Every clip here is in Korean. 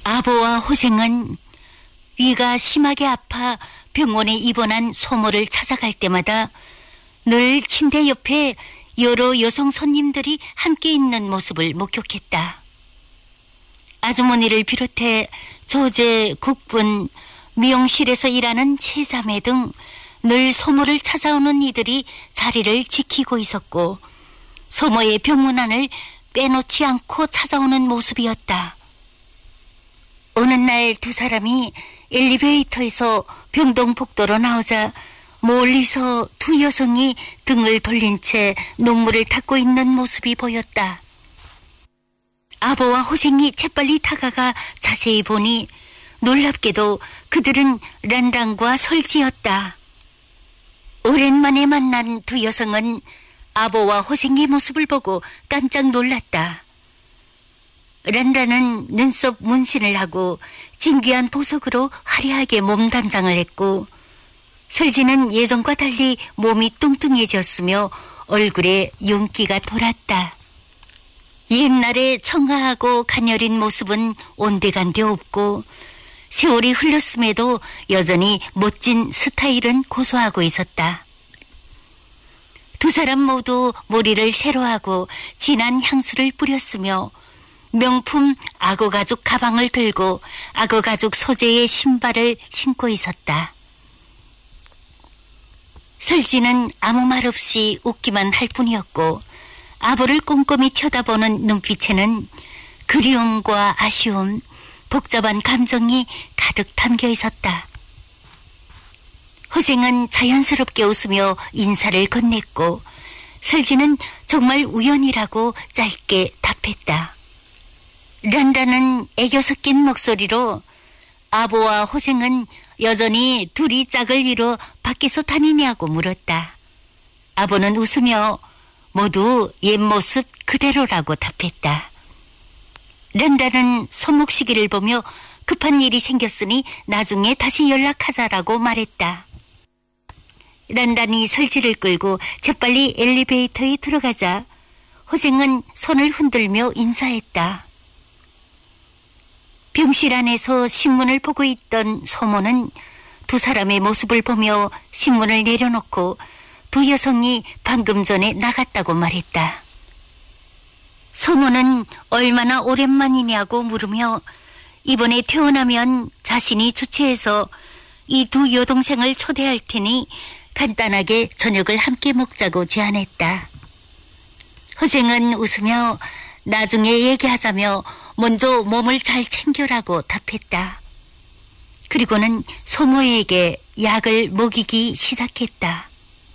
아보와 호생은 위가 심하게 아파 병원에 입원한 소모를 찾아갈 때마다 늘 침대 옆에 여러 여성 손님들이 함께 있는 모습을 목격했다. 아주머니를 비롯해 조제, 국분, 미용실에서 일하는 체자매 등 늘 소모를 찾아오는 이들이 자리를 지키고 있었고 소모의 병문안을 빼놓지 않고 찾아오는 모습이었다. 어느 날 두 사람이 엘리베이터에서 병동복도로 나오자 멀리서 두 여성이 등을 돌린 채 눈물을 닦고 있는 모습이 보였다. 아보와 호생이 재빨리 다가가 자세히 보니 놀랍게도 그들은 란랑과 설지였다. 오랜만에 만난 두 여성은 아보와 호생의 모습을 보고 깜짝 놀랐다. 란란은 눈썹 문신을 하고 진귀한 보석으로 화려하게 몸단장을 했고 설지는 예전과 달리 몸이 뚱뚱해졌으며 얼굴에 윤기가 돌았다. 옛날에 청아하고 가녀린 모습은 온데간데 없고 세월이 흘렀음에도 여전히 멋진 스타일은 고수하고 있었다. 두 사람 모두 머리를 새로 하고 진한 향수를 뿌렸으며 명품 악어가죽 가방을 들고 악어가죽 소재의 신발을 신고 있었다. 설지는 아무 말 없이 웃기만 할 뿐이었고 아보를 꼼꼼히 쳐다보는 눈빛에는 그리움과 아쉬움, 복잡한 감정이 가득 담겨 있었다. 호생은 자연스럽게 웃으며 인사를 건넸고 설지는 정말 우연이라고 짧게 답했다. 란란은 애교 섞인 목소리로 아보와 호생은 여전히 둘이 짝을 이뤄 밖에서 다니냐고 물었다. 아보는 웃으며 모두 옛 모습 그대로라고 답했다. 란란은 손목시계를 보며 급한 일이 생겼으니 나중에 다시 연락하자라고 말했다. 란란이 설지를 끌고 재빨리 엘리베이터에 들어가자 호생은 손을 흔들며 인사했다. 병실 안에서 신문을 보고 있던 소모는 두 사람의 모습을 보며 신문을 내려놓고 두 여성이 방금 전에 나갔다고 말했다. 소모는 얼마나 오랜만이냐고 물으며 이번에 퇴원하면 자신이 주최해서 이 두 여동생을 초대할 테니 간단하게 저녁을 함께 먹자고 제안했다. 호생은 웃으며 나중에 얘기하자며 먼저 몸을 잘 챙겨라고 답했다. 그리고는 소모에게 약을 먹이기 시작했다.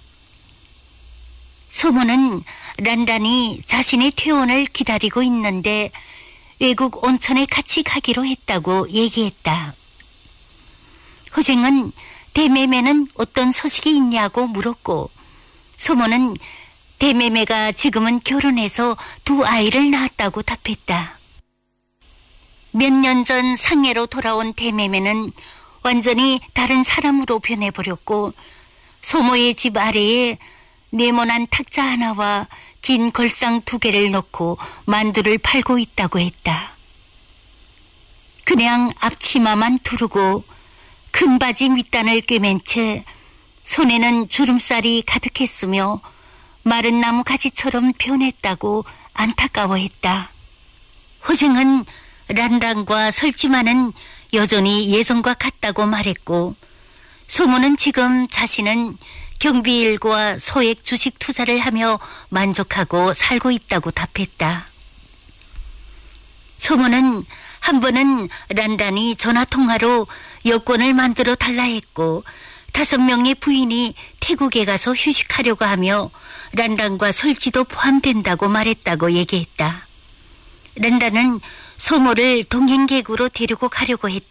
소모는 란란이 자신의 퇴원을 기다리고 있는데 외국 온천에 같이 가기로 했다고 얘기했다. 호생은 대매매는 어떤 소식이 있냐고 물었고 소모는 대매매가 지금은 결혼해서 두 아이를 낳았다고 답했다. 몇 년 전 상해로 돌아온 대매매는 완전히 다른 사람으로 변해버렸고 소모의 집 아래에 네모난 탁자 하나와 긴 걸상 2개를 놓고 만두를 팔고 있다고 했다. 그냥 앞치마만 두르고 큰 바지 밑단을 꿰맨 채 손에는 주름살이 가득했으며 마른 나무 가지처럼 변했다고 안타까워했다. 호생은 란랑과 설지만은 여전히 예전과 같다고 말했고 소모는 지금 자신은 경비일과 소액 주식 투자를 하며 만족하고 살고 있다고 답했다. 소모는 한 번은 란란이 전화통화로 여권을 만들어 달라 했고 5명의 부인이 태국에 가서 휴식하려고 하며 란란과 설지도 포함된다고 말했다고 얘기했다. 란란은 소모를 동행객으로 데리고 가려고 했다.